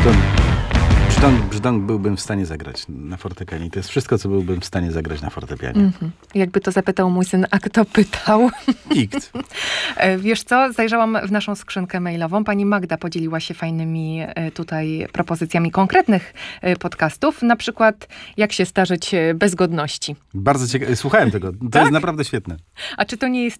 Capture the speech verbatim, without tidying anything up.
Brzdąc, brzdąc, brzdąc byłbym w stanie zagrać na fortepianie. To jest wszystko, co byłbym w stanie zagrać na fortepianie. Mhm. Jakby to zapytał mój syn, a kto pytał? Nikt. E, Wiesz co, zajrzałam w naszą skrzynkę mailową. Pani Magda podzieliła się fajnymi e, tutaj propozycjami konkretnych e, podcastów. Na przykład, jak się starzeć e, bez godności. Bardzo ciekawe. Słuchałem tego. To Tak? jest naprawdę świetne. A czy to nie jest